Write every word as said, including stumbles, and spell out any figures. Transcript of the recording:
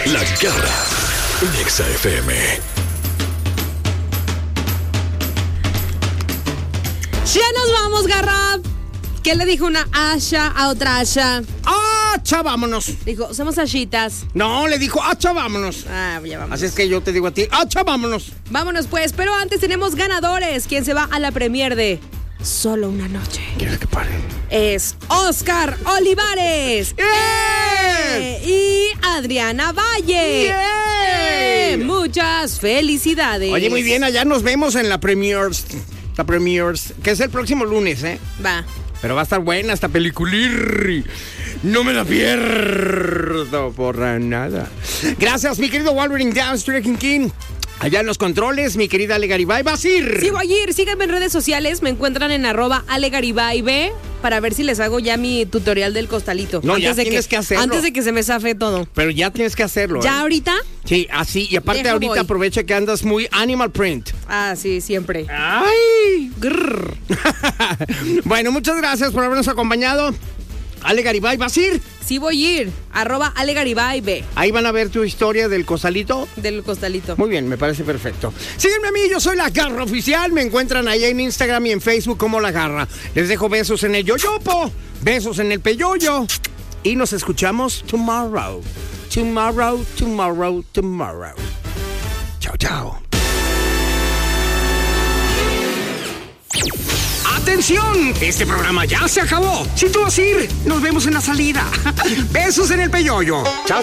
La Garra en Exa F M. Ya nos vamos, Garra. ¿Qué le dijo una Asha a otra Asha? ¡Acha, vámonos! Dijo, somos Ashitas. No, le dijo, ¡acha, vámonos! Ah, ya vamos. Así es que yo te digo a ti, ¡acha, vámonos! Vámonos pues, pero antes tenemos ganadores. ¿Quién se va a la premier de Solo una Noche? ¿Quieres que pare? Es Oscar Olivares. ¡Eh! Y Adriana Valle. ¡Yeah! ¡Eh! Muchas felicidades. Oye, muy bien, allá nos vemos en la Premiers. La Premiers, que es el próximo lunes, ¿eh? Va. Pero va a estar buena esta peliculir. No me la pierdo por nada. Gracias, mi querido Wolverine Downs, King King. Allá en los controles, mi querida Ale Garibay. ¿Vas a ir? Sí, voy a ir. Síganme en redes sociales. Me encuentran en arroba Ale Garibay B para ver si les hago ya mi tutorial del costalito. No, antes ya de tienes que, que hacerlo. Antes de que se me zafe todo. Pero ya tienes que hacerlo. ¿Ya ¿eh? ahorita? Sí, así. Y aparte Deja ahorita voy. aprovecha que andas muy animal print. Ah, sí, siempre. ¡Ay! Grrr. Bueno, muchas gracias por habernos acompañado. Ale Garibay, ¿vas a ir? Sí, voy a ir. Arroba Ale Garibay B Ahí van a ver tu historia del costalito. del costalito. Muy bien, me parece perfecto. Sígueme a mí, yo soy La Garra Oficial. Me encuentran ahí en Instagram y en Facebook como La Garra. Les dejo besos en el yoyopo, besos en el peyoyo. Y nos escuchamos tomorrow. Tomorrow, tomorrow, tomorrow. Chao, chao. ¡Atención! Este programa ya se acabó. Si tú vas a ir, nos vemos en la salida. Besos en el peyoyo. Chao.